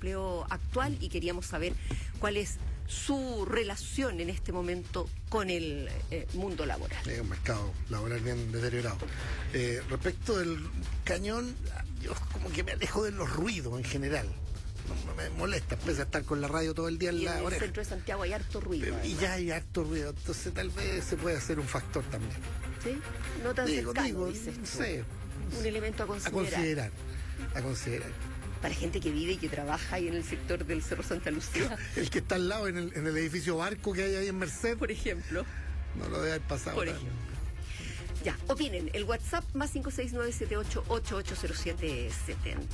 empleo actual y queríamos saber cuál es su relación en este momento con el mundo laboral. Un mercado laboral bien deteriorado. Respecto del cañón, yo como que me alejo de los ruidos en general. No me molesta, pese a estar con la radio todo el día en la oreja. En el centro de Santiago hay harto ruido. Y ya hay harto ruido, entonces tal vez se puede hacer un factor también. ¿Sí? No tan cercano, dices tú. No sé. Un elemento a considerar. A considerar. Para gente que vive y que trabaja ahí en el sector del Cerro Santa Lucía. El que está al lado en el edificio Barco que hay ahí en Merced. Por ejemplo. No lo debe haber pasado. Por ejemplo. Ya, opinen. El WhatsApp más 56978880770.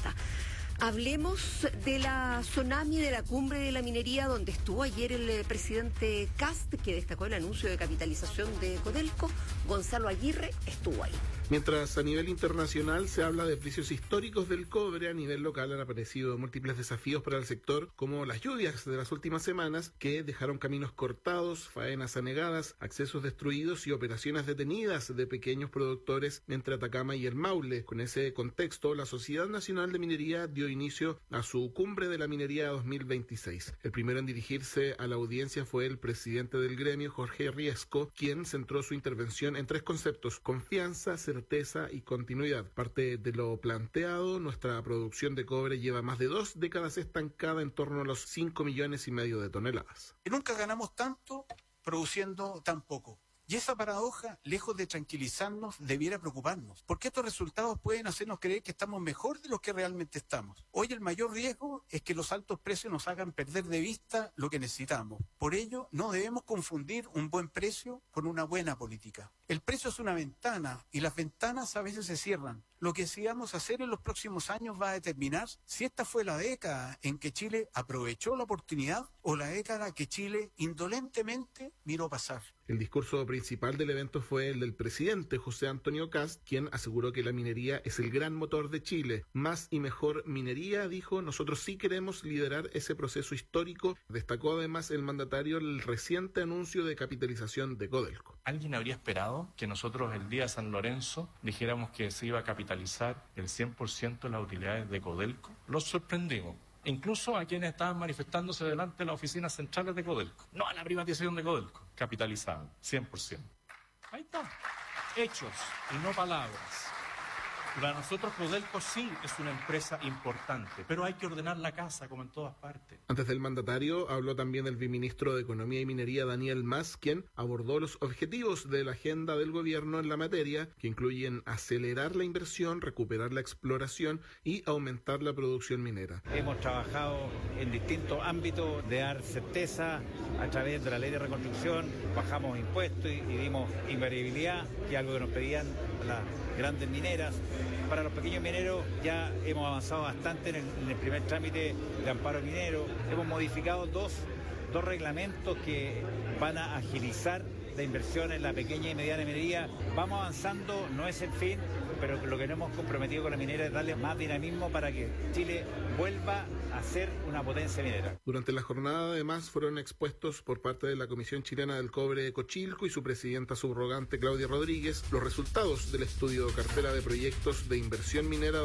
Hablemos de la Sonami, de la cumbre de la minería, donde estuvo ayer el presidente Kast, que destacó el anuncio de capitalización de Codelco. Gonzalo Aguirre estuvo ahí. Mientras a nivel internacional se habla de precios históricos del cobre, a nivel local han aparecido múltiples desafíos para el sector, como las lluvias de las últimas semanas, que dejaron caminos cortados, faenas anegadas, accesos destruidos y operaciones detenidas de pequeños productores entre Atacama y el Maule. Con ese contexto, la Sociedad Nacional de Minería dio inicio a su cumbre de la minería 2026. El primero en dirigirse a la audiencia fue el presidente del gremio, Jorge Riesco, quien centró su intervención en tres conceptos: confianza, certeza y continuidad. Parte de lo planteado, nuestra producción de cobre lleva más de 2 décadas estancada en torno a los 5,5 millones de toneladas. Nunca ganamos tanto produciendo tan poco. Y esa paradoja, lejos de tranquilizarnos, debiera preocuparnos, porque estos resultados pueden hacernos creer que estamos mejor de lo que realmente estamos. Hoy el mayor riesgo es que los altos precios nos hagan perder de vista lo que necesitamos. Por ello, no debemos confundir un buen precio con una buena política. El precio es una ventana y las ventanas a veces se cierran. Lo que decidamos hacer en los próximos años va a determinar si esta fue la década en que Chile aprovechó la oportunidad o la década que Chile indolentemente miró pasar. El discurso principal del evento fue el del presidente José Antonio Kast, quien aseguró que la minería es el gran motor de Chile. Más y mejor minería, dijo, nosotros sí queremos liderar ese proceso histórico. Destacó además el mandatario el reciente anuncio de capitalización de Codelco. ¿Alguien habría esperado que nosotros el día de San Lorenzo dijéramos que se iba a capitalizar el 100% de las utilidades de Codelco? Los sorprendimos. Incluso a quienes estaban manifestándose delante de las oficinas centrales de Codelco. No a la privatización de Codelco. Capitalizaban, 100%. Ahí está. Hechos y no palabras. Para nosotros Codelco sí es una empresa importante, pero hay que ordenar la casa como en todas partes. Antes del mandatario habló también el viceministro de Economía y Minería, Daniel Mas, quien abordó los objetivos de la agenda del gobierno en la materia, que incluyen acelerar la inversión, recuperar la exploración y aumentar la producción minera. Hemos trabajado en distintos ámbitos de dar certeza a través de la ley de reconstrucción, bajamos impuestos y dimos invariabilidad, que es algo que nos pedían las grandes mineras. Para los pequeños mineros ya hemos avanzado bastante en el primer trámite de amparo minero. Hemos modificado dos reglamentos que van a agilizar la inversión en la pequeña y mediana minería. Vamos avanzando, no es el fin, pero lo que nos hemos comprometido con la minera es darle más dinamismo para que Chile vuelva a ser una potencia minera. Durante la jornada además fueron expuestos por parte de la Comisión Chilena del Cobre Cochilco y su presidenta subrogante Claudia Rodríguez los resultados del estudio Cartera de Proyectos de Inversión Minera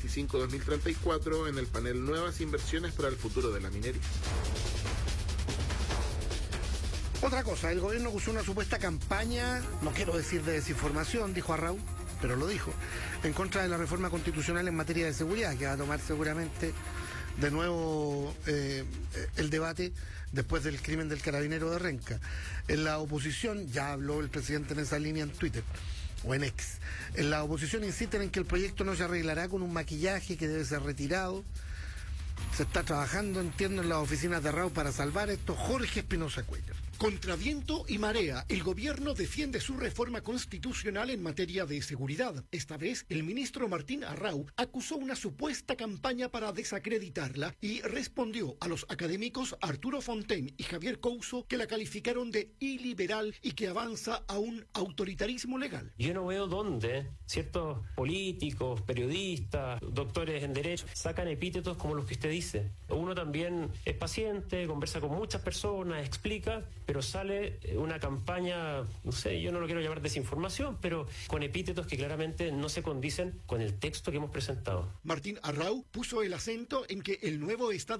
2025-2034 en el panel Nuevas Inversiones para el Futuro de la Minería. Otra cosa, el gobierno acusó una supuesta campaña, no quiero decir de desinformación, dijo Arrau, pero lo dijo, en contra de la reforma constitucional en materia de seguridad, que va a tomar seguramente de nuevo el debate después del crimen del carabinero de Renca. En la oposición, ya habló el presidente en esa línea en Twitter, o en X, en la oposición insisten en que el proyecto no se arreglará con un maquillaje que debe ser retirado. Se está trabajando, entiendo, en las oficinas de Arrau para salvar esto. Jorge Espinosa Cuellar. Contra viento y marea, el gobierno defiende su reforma constitucional en materia de seguridad. Esta vez, el ministro Martín Arrau acusó una supuesta campaña para desacreditarla y respondió a los académicos Arturo Fontaine y Javier Couso, que la calificaron de iliberal y que avanza a un autoritarismo legal. Yo no veo dónde ciertos políticos, periodistas, doctores en derecho sacan epítetos como los que usted dice. Uno también es paciente, conversa con muchas personas, explica, pero sale una campaña, no sé, yo no lo quiero llamar desinformación, pero con epítetos que claramente no se condicen con el texto que hemos presentado. Martín Arrau puso el acento en que el nuevo Estado